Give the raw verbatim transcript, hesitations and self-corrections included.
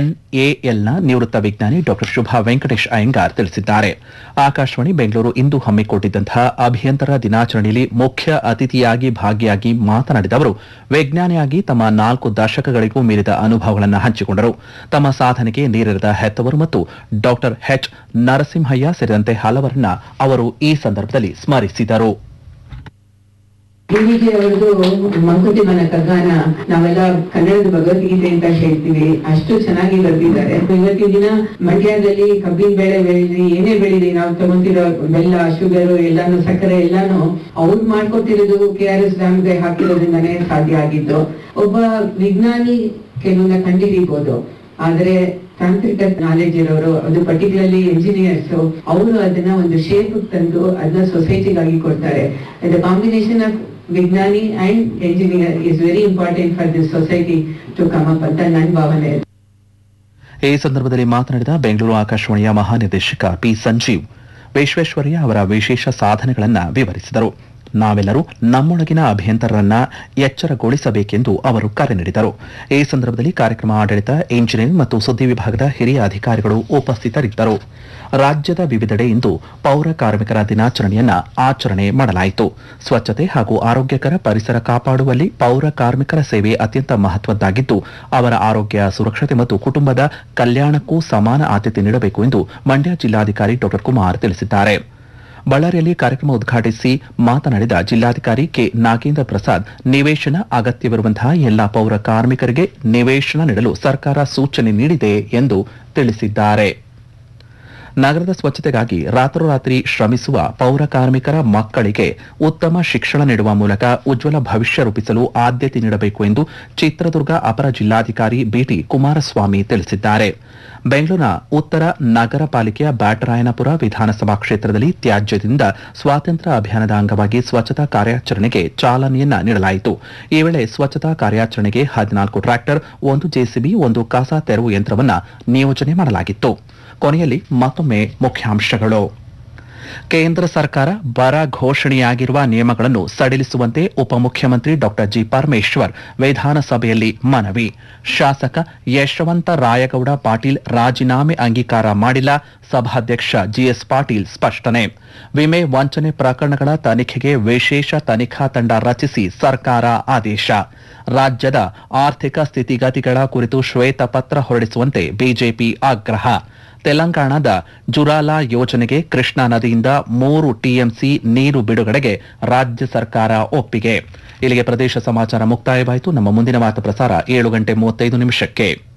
ಎನ್ಎಎಲ್ನ ನಿವೃತ್ತ ವಿಜ್ಞಾನಿ ಡಾಕ್ಟರ್ ಶುಭಾ ವೆಂಕಟೇಶ್ ಅಯ್ಯಂಗಾರ್ ತಿಳಿಸಿದ್ದಾರೆ. ಆಕಾಶವಾಣಿ ಬೆಂಗಳೂರು ಇಂದು ಹಮ್ಮಿಕೊಂಡಿದ್ದಂತಹ ಅಭಿಯಂತರ ದಿನಾಚರಣೆಯಲ್ಲಿ ಮುಖ್ಯ ಅತಿಥಿಯಾಗಿ ಭಾಗಿಯಾಗಿ ಮಾತನಾಡಿದ ಅವರು, ವಿಜ್ಞಾನಿಯಾಗಿ ತಮ್ಮ ನಾಲ್ಕು ದಶಕಗಳಿಗೂ ಮೀರಿದ ಅನುಭವಗಳನ್ನು ಹಂಚಿಕೊಂಡರು. ತಮ್ಮ ಸಾಧನೆಗೆ ನೀರೆರೆದ ಹೆತ್ತವರು ಮತ್ತು ಡಾಕ್ಟರ್ ಎಚ್ ನರಸಿಂಹಯ್ಯ ಸೇರಿದಂತೆ ಹಲವರನ್ನ ಅವರು ಈ ಸಂದರ್ಭದಲ್ಲಿ ಸ್ಮರಿಸಿದರು. ಡಿವಿಜಿ ಅವರದು ಮಂಕುತಿ ಮನ ಕಗ್ಗಾನ ನಾವೆಲ್ಲ ಕನ್ನಡದ ಭಗವದ್ಗೀತೆ ಅಂತ ಹೇಳ್ತೀವಿ, ಅಷ್ಟು ಚೆನ್ನಾಗಿ ಬರೆದಿದ್ದಾರೆ. ಇವತ್ತಿನ ದಿನ ಮಂಡ್ಯದಲ್ಲಿ ಕಬ್ಬಿನ ಬೆಳೆ ಬೆಳೆದಿ ಏನೇ ಬೆಳೆದಿ ನಾವು ತಗೊಂತಿರೋ ಬೆಲ್ಲ, ಶುಗರ್ ಎಲ್ಲಾನು, ಸಕ್ಕರೆ ಎಲ್ಲಾನು ಅವ್ರು ಮಾಡ್ಕೊತಿರೋದು ಕೆ ಆರ್ ಎಸ್ ಡ್ಯಾಮ್ಗೆ ಹಾಕಿರೋದ್ರಿಂದಾನೇ ಸಾಧ್ಯ ಆಗಿದ್ದು. ಒಬ್ಬ ವಿಜ್ಞಾನಿ ಕೆಲವನ್ನ ಕಂಡುಹಿಡಿಬಹುದು, ಆದ್ರೆ ತಾಂತ್ರಿಕ ನಾಲೆಜ್ ಇರೋರು, ಅದು ಪರ್ಟಿಕ್ಯುಲರ್ಲಿ ಎಂಜಿನಿಯರ್ಸ್, ಅವರು ಅದನ್ನ ಒಂದು ಶೇಪ್ ತಂದು ಅದನ್ನ ಸೊಸೈಟಿಗಾಗಿ ಕೊಡ್ತಾರೆ. ದ ಕಾಂಬಿನೇಷನ್ ಆಫ್ ವಿಜ್ಞಾನಿ and engineer is very important for this society to come up ಅಂತ ನನ್ನ ಭಾವನೆ. ಈ ಸಂದರ್ಭದಲ್ಲಿ ಮಾತನಾಡಿದ ಬೆಂಗಳೂರು ಆಕಾಶವಾಣಿಯ ಮಹಾನಿರ್ದೇಶಕ ಪಿ ಸಂಜೀವ್, ವಿಶ್ವೇಶ್ವರಯ್ಯ ಅವರ ವಿಶೇಷ ಸಾಧನೆಗಳನ್ನು ವಿವರಿಸಿದರು. ನಾವೆಲ್ಲರೂ ನಮ್ಮೊಳಗಿನ ಅಭಿಯಂತರರನ್ನ ಎಚ್ಚರಗೊಳಿಸಬೇಕೆಂದು ಅವರು ಕರೆ ನೀಡಿದರು. ಈ ಸಂದರ್ಭದಲ್ಲಿ ಕಾರ್ಯಕ್ರಮ ಆಡಳಿತ, ಇಂಜಿನಿಯರಿಂಗ್ ಮತ್ತು ಸುದ್ದಿ ವಿಭಾಗದ ಹಿರಿಯ ಅಧಿಕಾರಿಗಳು ಉಪಸ್ಥಿತರಿದ್ದರು. ರಾಜ್ಯದ ವಿವಿಧೆಡೆ ಇಂದು ಪೌರ ಕಾರ್ಮಿಕರ ದಿನಾಚರಣೆಯನ್ನ ಆಚರಣೆ ಮಾಡಲಾಯಿತು. ಸ್ವಚ್ಛತೆ ಹಾಗೂ ಆರೋಗ್ಯಕರ ಪರಿಸರ ಕಾಪಾಡುವಲ್ಲಿ ಪೌರ ಕಾರ್ಮಿಕರ ಸೇವೆ ಅತ್ಯಂತ ಮಹತ್ವದ್ದಾಗಿದ್ದು, ಅವರ ಆರೋಗ್ಯ, ಸುರಕ್ಷತೆ ಮತ್ತು ಕುಟುಂಬದ ಕಲ್ಯಾಣಕ್ಕೂ ಸಮಾನ ಆದ್ಯತೆ ನೀಡಬೇಕು ಎಂದು ಮಂಡ್ಯ ಜಿಲ್ಲಾಧಿಕಾರಿ ಡಾ ಕುಮಾರ್ ತಿಳಿಸಿದ್ದಾರೆ. ಬಳ್ಳಾರಿಯಲ್ಲಿ ಕಾರ್ಯಕ್ರಮ ಉದ್ಘಾಟಿಸಿ ಮಾತನಾಡಿದ ಜಿಲ್ಲಾಧಿಕಾರಿ ಕೆ ನಾಗೇಂದ್ರ ಪ್ರಸಾದ್, ನಿವೇಶನ ಅಗತ್ಯವಿರುವಂತಹ ಎಲ್ಲಾ ಪೌರ ಕಾರ್ಮಿಕರಿಗೆ ನಿವೇಶನ ನೀಡಲು ಸರ್ಕಾರ ಸೂಚನೆ ನೀಡಿದೆ ಎಂದು ತಿಳಿಸಿದ್ದಾರೆ. ನಗರದ ಸ್ವಚ್ಛತೆಗಾಗಿ ರಾತ್ರೋರಾತ್ರಿ ಶ್ರಮಿಸುವ ಪೌರ ಕಾರ್ಮಿಕರ ಮಕ್ಕಳಿಗೆ ಉತ್ತಮ ಶಿಕ್ಷಣ ನೀಡುವ ಮೂಲಕ ಉಜ್ವಲ ಭವಿಷ್ಯ ರೂಪಿಸಲು ಆದ್ಯತೆ ನೀಡಬೇಕು ಎಂದು ಚಿತ್ರದುರ್ಗ ಅಪರ ಜಿಲ್ಲಾಧಿಕಾರಿ ಬಿಟಿ ಕುಮಾರಸ್ವಾಮಿ ತಿಳಿಸಿದ್ದಾರೆ. ಬೆಂಗಳೂರಿನ ಉತ್ತರ ನಗರ ಪಾಲಿಕೆಯ ಬ್ಯಾಟರಾಯನಪುರ ವಿಧಾನಸಭಾ ಕ್ಷೇತ್ರದಲ್ಲಿ ತ್ಯಾಜ್ಯದಿಂದ ಸ್ವಾತಂತ್ರ್ಯ ಅಭಿಯಾನದ ಅಂಗವಾಗಿ ಸ್ವಚ್ಛತಾ ಕಾರ್ಯಾಚರಣೆಗೆ ಚಾಲನೆಯನ್ನ ನೀಡಲಾಯಿತು. ಈ ವೇಳೆ ಸ್ವಚ್ಛತಾ ಕಾರ್ಯಾಚರಣೆಗೆ ಹದಿನಾಲ್ಕು ಟ್ರ್ಯಾಕ್ಟರ್, ಒಂದು ಜೆಸಿಬಿ, ಒಂದು ಕಸ ತೆರವು ಯಂತ್ರವನ್ನು ನಿಯೋಜನೆ ಮಾಡಲಾಗಿತ್ತು. ಕೊನೆಯಲ್ಲಿ ಮತ್ತೊಮ್ಮೆ ಮುಖ್ಯಾಂಶಗಳು. ಕೇಂದ್ರ ಸರ್ಕಾರ ಬರ ಘೋಷಣೆಯಾಗಿರುವ ನಿಯಮಗಳನ್ನು ಸಡಿಲಿಸುವಂತೆ ಉಪಮುಖ್ಯಮಂತ್ರಿ ಡಾಕ್ಟರ್ ಜಿ ಪರಮೇಶ್ವರ್ ವಿಧಾನಸಭೆಯಲ್ಲಿ ಮನವಿ. ಶಾಸಕ ಯಶವಂತ ರಾಯಗೌಡ ಪಾಟೀಲ್ ರಾಜೀನಾಮೆ ಅಂಗೀಕಾರ ಮಾಡಿಲ್ಲ, ಸಭಾಧ್ಯಕ್ಷ ಜಿಎಸ್ ಪಾಟೀಲ್ ಸ್ಪಷ್ಟನೆ. ವಿಮೆ ವಂಚನೆ ಪ್ರಕರಣಗಳ ತನಿಖೆಗೆ ವಿಶೇಷ ತನಿಖಾ ತಂಡ ರಚಿಸಿ ಸರ್ಕಾರ ಆದೇಶ. ರಾಜ್ಯದ ಆರ್ಥಿಕ ಸ್ಥಿತಿಗತಿಗಳ ಕುರಿತು ಶ್ವೇತಪತ್ರ ಹೊರಡಿಸುವಂತೆ ಬಿಜೆಪಿ ಆಗ್ರಹ. ತೆಲಂಗಾಣದ ಜುರಾಲಾ ಯೋಜನೆಗೆ ಕೃಷ್ಣಾ ನದಿಯಿಂದ ಮೂರು ಟಿಎಂಸಿ ನೀರು ಬಿಡುಗಡೆಗೆ ರಾಜ್ಯ ಸರ್ಕಾರ ಒಪ್ಪಿಗೆ. ಇಲ್ಲಿಗೆ ಪ್ರದೇಶ ಸಮಾಚಾರ ಮುಕ್ತಾಯವಾಯಿತು. ನಮ್ಮ ಮುಂದಿನ ವಾರ್ತಾ ಪ್ರಸಾರ ಏಳು ಗಂಟೆ ಮೂವತ್ತೈದು ನಿಮಿಷಕ್ಕೆ.